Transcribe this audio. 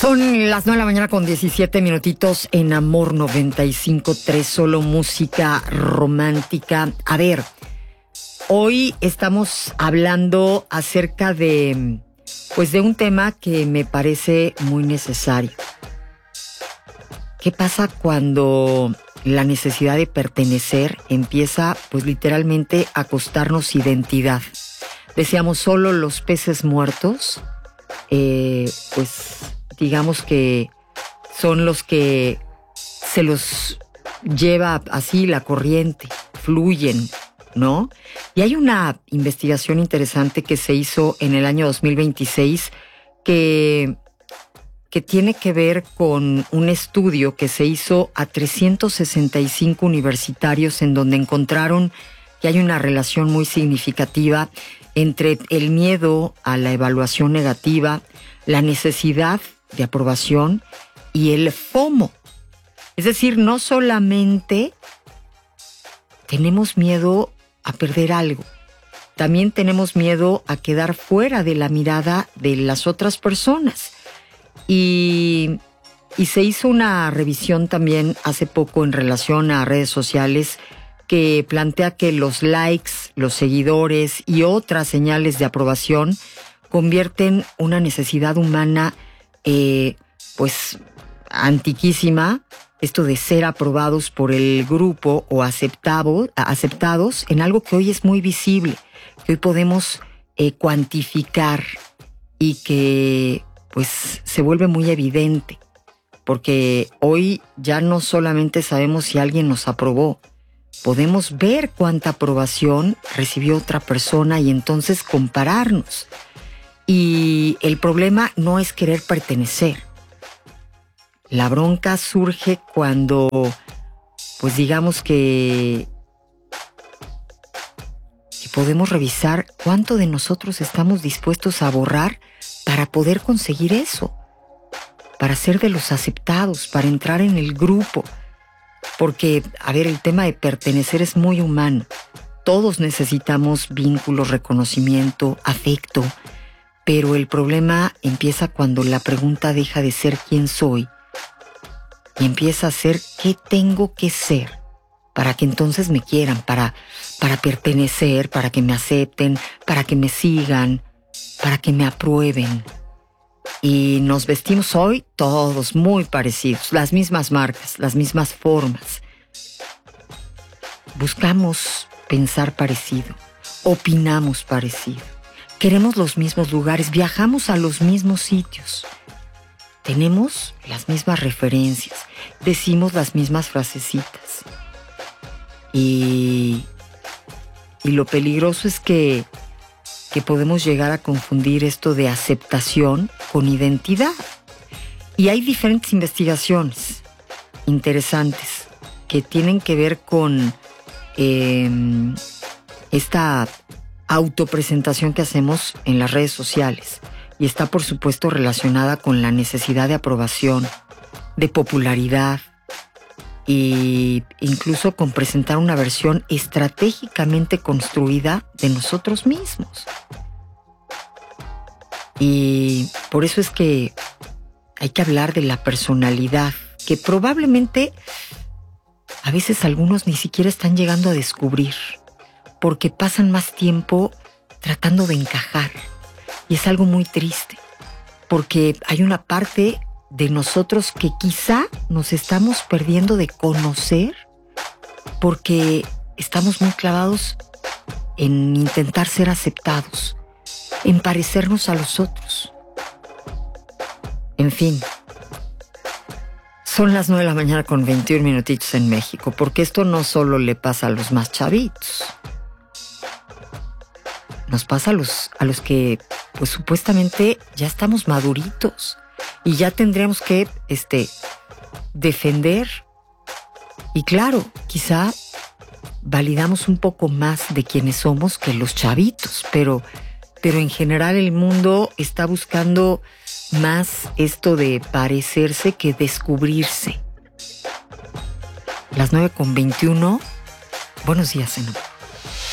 Son las 9 de la mañana con 17 minutitos en Amor 95.3, solo música romántica. A ver, hoy estamos hablando acerca de un tema que me parece muy necesario. ¿Qué pasa cuando la necesidad de pertenecer empieza, literalmente a costarnos identidad? Decíamos, solo los peces muertos, digamos que son los que se los lleva así la corriente, fluyen, ¿no? Y hay una investigación interesante que se hizo en el año 2026 que tiene que ver con un estudio que se hizo a 365 universitarios, en donde encontraron que hay una relación muy significativa entre el miedo a la evaluación negativa, la necesidad de aprobación y el FOMO. Es decir, no solamente tenemos miedo a perder algo, también tenemos miedo a quedar fuera de la mirada de las otras personas. Y se hizo una revisión también hace poco en relación a redes sociales que plantea que los likes, los seguidores y otras señales de aprobación convierten una necesidad humana antiquísima, esto de ser aprobados por el grupo o aceptados, en algo que hoy es muy visible, que hoy podemos cuantificar y que se vuelve muy evidente, porque hoy ya no solamente sabemos si alguien nos aprobó, podemos ver cuánta aprobación recibió otra persona y entonces compararnos. Y el problema no es querer pertenecer. La bronca surge cuando, digamos que podemos revisar cuánto de nosotros estamos dispuestos a borrar para poder conseguir eso, para ser de los aceptados, para entrar en el grupo. Porque, el tema de pertenecer es muy humano. Todos necesitamos vínculos, reconocimiento, afecto. Pero el problema empieza cuando la pregunta deja de ser quién soy y empieza a ser qué tengo que ser para que entonces me quieran, para pertenecer, para que me acepten, para que me sigan, para que me aprueben. Y nos vestimos hoy todos muy parecidos, las mismas marcas, las mismas formas. Buscamos pensar parecido, opinamos parecido. Queremos los mismos lugares, viajamos a los mismos sitios. Tenemos las mismas referencias, decimos las mismas frasecitas. Y lo peligroso es que podemos llegar a confundir esto de aceptación con identidad. Y hay diferentes investigaciones interesantes que tienen que ver con esta autopresentación que hacemos en las redes sociales, y está por supuesto relacionada con la necesidad de aprobación, de popularidad, e incluso con presentar una versión estratégicamente construida de nosotros mismos. Y por eso es que hay que hablar de la personalidad, que probablemente a veces algunos ni siquiera están llegando a descubrir, porque pasan más tiempo tratando de encajar. Y es algo muy triste, porque hay una parte de nosotros que quizá nos estamos perdiendo de conocer, porque estamos muy clavados en intentar ser aceptados, en parecernos a los otros. En fin, son las 9 de la mañana con 21 minutitos en México, porque esto no solo le pasa a los más chavitos. Nos pasa a los que, supuestamente ya estamos maduritos y ya tendríamos que, defender. Y claro, quizá validamos un poco más de quienes somos que los chavitos, pero en general el mundo está buscando más esto de parecerse que descubrirse. Las 9:21. Buenos días, Eno.